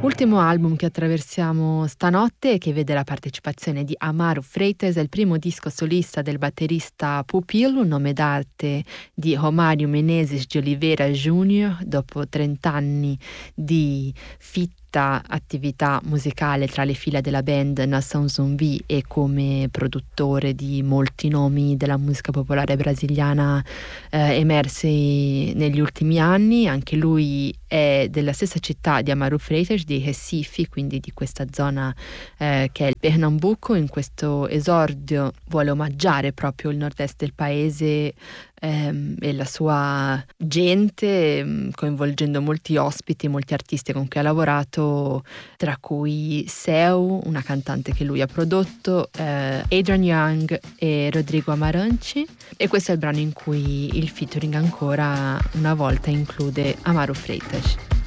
Ultimo album che attraversiamo stanotte e che vede la partecipazione di Amaro Freitas, è il primo disco solista del batterista Pupil, un nome d'arte di Romário Menezes de Oliveira Júnior, dopo 30 anni di attività musicale tra le fila della band Nação Zumbi e come produttore di molti nomi della musica popolare brasiliana emersi negli ultimi anni. Anche lui è della stessa città di Amaro Freitas, di Recife, quindi di questa zona che è il Pernambuco. In questo esordio vuole omaggiare proprio il nord-est del paese e la sua gente, coinvolgendo molti ospiti, molti artisti con cui ha lavorato, tra cui Seu, una cantante che lui ha prodotto, Adrian Young e Rodrigo Amaranci, e questo è il brano in cui il featuring ancora una volta include Amaro Freitas.